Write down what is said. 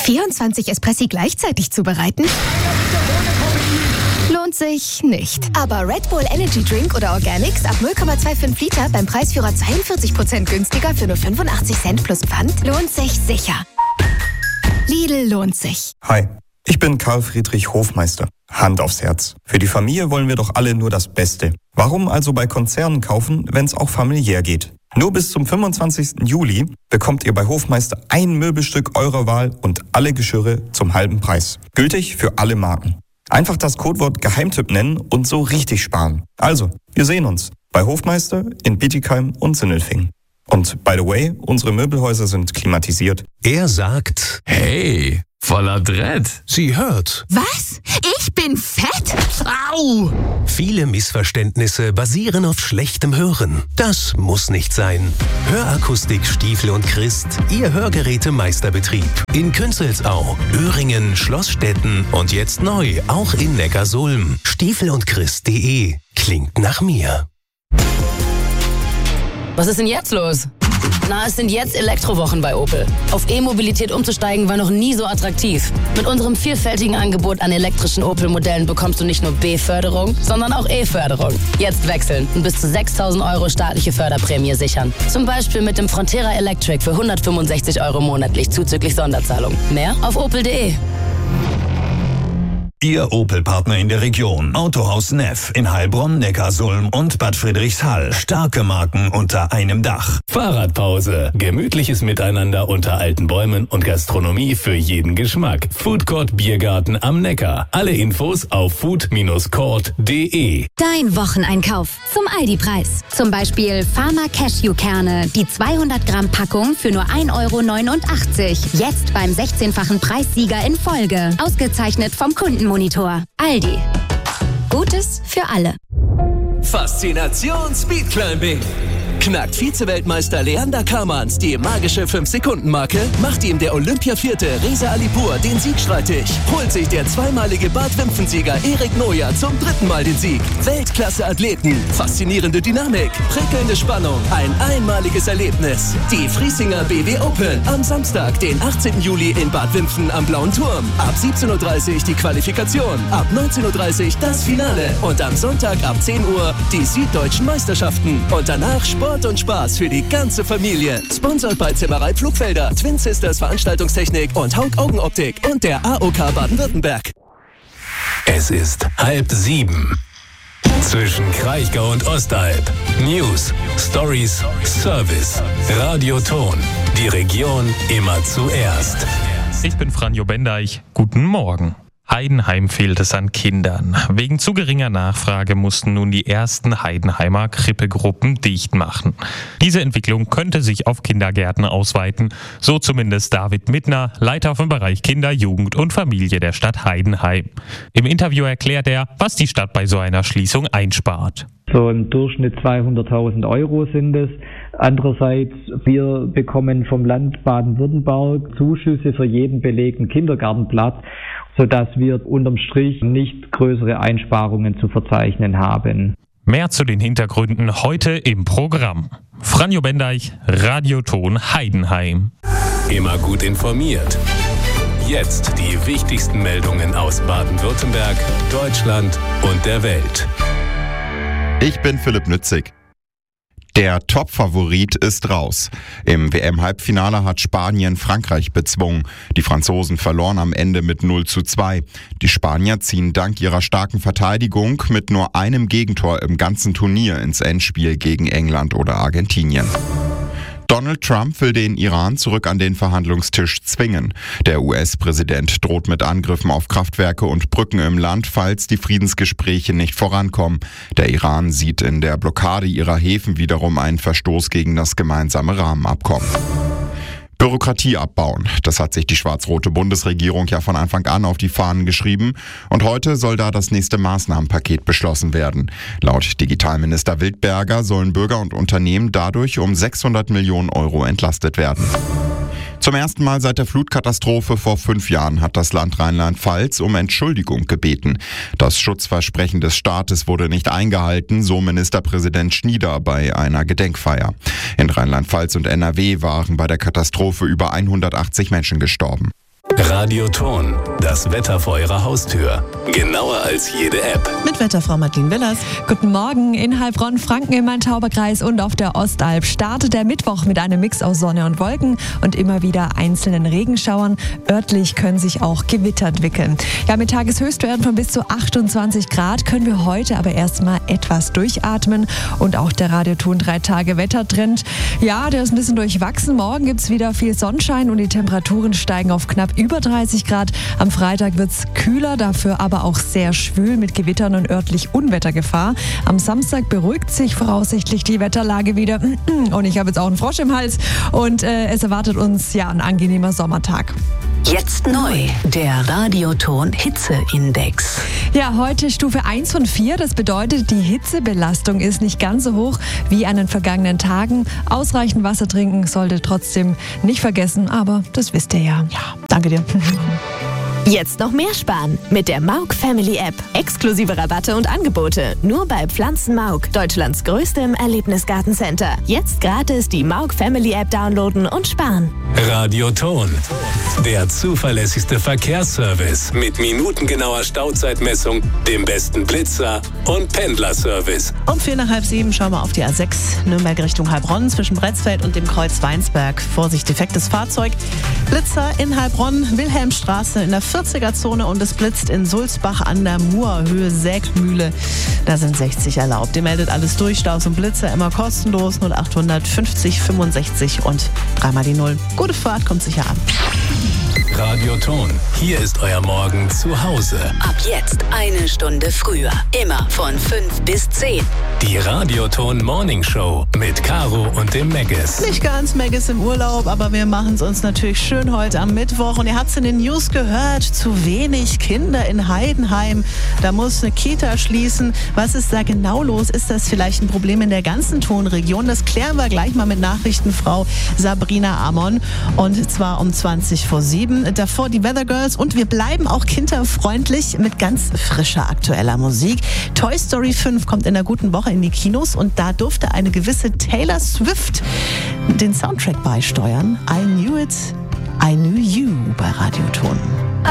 24 Espressi gleichzeitig zubereiten? Lohnt sich nicht. Aber Red Bull Energy Drink oder Organics ab 0,25 Liter beim Preisführer 42% günstiger für nur 85 Cent plus Pfand lohnt sich sicher. Lidl lohnt sich. Hi, ich bin Karl Friedrich Hofmeister. Hand aufs Herz. Für die Familie wollen wir doch alle nur das Beste. Warum also bei Konzernen kaufen, wenn es auch familiär geht? Nur bis zum 25. Juli bekommt ihr bei Hofmeister ein Möbelstück eurer Wahl und alle Geschirre zum halben Preis. Gültig für alle Marken. Einfach das Codewort Geheimtipp nennen und so richtig sparen. Also, wir sehen uns bei Hofmeister in Bietigheim und Sindelfingen. Und by the way, unsere Möbelhäuser sind klimatisiert. Er sagt, hey, voller Dread. Sie hört. Was? Ich bin fett? Au! Viele Missverständnisse basieren auf schlechtem Hören. Das muss nicht sein. Hörakustik Stiefel und Christ, Ihr Hörgerätemeisterbetrieb. In Künzelsau, Öhringen, Schlossstetten und jetzt neu auch in Neckarsulm. stiefelundchrist.de klingt nach mir. Was ist denn jetzt los? Na, es sind jetzt Elektrowochen bei Opel. Auf E-Mobilität umzusteigen war noch nie so attraktiv. Mit unserem vielfältigen Angebot an elektrischen Opel-Modellen bekommst du nicht nur B-Förderung, sondern auch E-Förderung. Jetzt wechseln und bis zu 6.000 € staatliche Förderprämie sichern. Zum Beispiel mit dem Frontera Electric für 165 € monatlich zuzüglich Sonderzahlung. Mehr auf opel.de. Ihr Opel-Partner in der Region. Autohaus Neff in Heilbronn, Neckarsulm und Bad Friedrichshall. Starke Marken unter einem Dach. Fahrradpause. Gemütliches Miteinander unter alten Bäumen und Gastronomie für jeden Geschmack. Foodcourt Biergarten am Neckar. Alle Infos auf food-court.de. Dein Wocheneinkauf zum Aldi-Preis. Zum Beispiel Farmer Cashewkerne. Die 200 Gramm Packung für nur 1,89 €. Jetzt beim 16-fachen Preissieger in Folge. Ausgezeichnet vom Kundenmonitor. Aldi. Gutes für alle. Faszination Speedclimbing. Knackt Vize-Weltmeister Leander Kamans die magische 5-Sekunden-Marke, macht ihm der Olympia-Vierte Reza Alipur den Sieg streitig, holt sich der zweimalige Bad-Wimpfen-Sieger Erik Noja zum 3. Mal den Sieg. Weltklasse-Athleten, faszinierende Dynamik, prickelnde Spannung, ein einmaliges Erlebnis. Die Friesinger BW Open am Samstag, den 18. Juli in Bad Wimpfen am Blauen Turm. Ab 17:30 Uhr die Qualifikation, ab 19:30 Uhr das Finale und am Sonntag ab 10 Uhr die Süddeutschen Meisterschaften. Und danach Sport und Spaß für die ganze Familie. Sponsored bei Zimmerei Pflugfelder, Twin Sisters Veranstaltungstechnik und Haug Augenoptik und der AOK Baden-Württemberg. Es ist 6:30. Zwischen Kraichgau und Ostalb. News, Stories, Service. Radioton. Die Region immer zuerst. Ich bin Franjo Bendeich. Guten Morgen. Heidenheim fehlt es an Kindern. Wegen zu geringer Nachfrage mussten nun die ersten Heidenheimer Krippegruppen dicht machen. Diese Entwicklung könnte sich auf Kindergärten ausweiten, so zumindest David Mittner, Leiter vom Bereich Kinder, Jugend und Familie der Stadt Heidenheim. Im Interview erklärt er, was die Stadt bei so einer Schließung einspart. So im Durchschnitt 200.000 € sind es. Andererseits, wir bekommen vom Land Baden-Württemberg Zuschüsse für jeden belegten Kindergartenplatz, sodass wir unterm Strich nicht größere Einsparungen zu verzeichnen haben. Mehr zu den Hintergründen heute im Programm. Franjo Bendeich, Radioton Heidenheim. Immer gut informiert. Jetzt die wichtigsten Meldungen aus Baden-Württemberg, Deutschland und der Welt. Ich bin Philipp Nützig. Der Top-Favorit ist raus. Im WM-Halbfinale hat Spanien Frankreich bezwungen. Die Franzosen verloren am Ende mit 0:2. Die Spanier ziehen dank ihrer starken Verteidigung mit nur einem Gegentor im ganzen Turnier ins Endspiel gegen England oder Argentinien. Donald Trump will den Iran zurück an den Verhandlungstisch zwingen. Der US-Präsident droht mit Angriffen auf Kraftwerke und Brücken im Land, falls die Friedensgespräche nicht vorankommen. Der Iran sieht in der Blockade ihrer Häfen wiederum einen Verstoß gegen das gemeinsame Rahmenabkommen. Bürokratie abbauen. Das hat sich die schwarz-rote Bundesregierung ja von Anfang an auf die Fahnen geschrieben. Und heute soll da das nächste Maßnahmenpaket beschlossen werden. Laut Digitalminister Wildberger sollen Bürger und Unternehmen dadurch um 600 Millionen € entlastet werden. Zum ersten Mal seit der Flutkatastrophe vor 5 Jahren hat das Land Rheinland-Pfalz um Entschuldigung gebeten. Das Schutzversprechen des Staates wurde nicht eingehalten, so Ministerpräsident Schnieder bei einer Gedenkfeier. In Rheinland-Pfalz und NRW waren bei der Katastrophe über 180 Menschen gestorben. Radioton, das Wetter vor Ihrer Haustür. Genauer als jede App. Mit Wetterfrau Martin Willers. Guten Morgen. In Heilbronn, Franken im Main-Tauber-Kreis und auf der Ostalb startet der Mittwoch mit einem Mix aus Sonne und Wolken und immer wieder einzelnen Regenschauern. Örtlich können sich auch Gewitter entwickeln. Ja, mit Tageshöchstwerten von bis zu 28 Grad können wir heute aber erstmal etwas durchatmen. Und auch der Radioton 3-Tage-Wettertrend, ja, der ist ein bisschen durchwachsen. Morgen gibt es wieder viel Sonnenschein und die Temperaturen steigen auf knapp über 30 Grad. Am Freitag wird es kühler, dafür aber auch sehr schwül mit Gewittern und örtlich Unwettergefahr. Am Samstag beruhigt sich voraussichtlich die Wetterlage wieder. Und ich habe jetzt auch einen Frosch im Hals. Und es erwartet uns ja ein angenehmer Sommertag. Jetzt neu, der Radioton Hitzeindex. Ja, heute Stufe 1 von 4. Das bedeutet, die Hitzebelastung ist nicht ganz so hoch wie an den vergangenen Tagen. Ausreichend Wasser trinken sollte trotzdem nicht vergessen, aber das wisst ihr ja. Ja, danke dir. Jetzt noch mehr sparen mit der Mauk Family App. Exklusive Rabatte und Angebote nur bei Pflanzen Mauk, Deutschlands größtem Erlebnisgartencenter. Jetzt gratis die Mauk Family App downloaden und sparen. Radioton, der zuverlässigste Verkehrsservice mit minutengenauer Stauzeitmessung, dem besten Blitzer und Pendlerservice. Um 6:45 schauen wir auf die A6 Nürnberg Richtung Heilbronn zwischen Bretzfeld und dem Kreuz Weinsberg. Vorsicht, defektes Fahrzeug. Blitzer in Heilbronn, Wilhelmstraße in der 40er-Zone und es blitzt in Sulzbach an der Mur, Höhe Sägmühle. Da sind 60 erlaubt. Ihr meldet alles durch, Staus und Blitzer immer kostenlos 0800 50 65 und 3 die 0. Gute Fahrt, kommt sicher an. Radioton, hier ist euer Morgen zu Hause. Ab jetzt 1 Stunde früher. Immer von 5 bis 10. Die Radioton Morning Show mit Caro und dem Meggis. Nicht ganz, Meggis im Urlaub, aber wir machen es uns natürlich schön heute am Mittwoch. Und ihr habt es in den News gehört, zu wenig Kinder in Heidenheim. Da muss eine Kita schließen. Was ist da genau los? Ist das vielleicht ein Problem in der ganzen Tonregion? Das klären wir gleich mal mit Nachrichtenfrau Sabrina Amon. Und zwar um 7:20. Davor die Weather Girls und wir bleiben auch kinderfreundlich mit ganz frischer aktueller Musik. Toy Story 5 kommt in der guten Woche in die Kinos und da durfte eine gewisse Taylor Swift den Soundtrack beisteuern. I Knew It, I Knew You bei Radioton.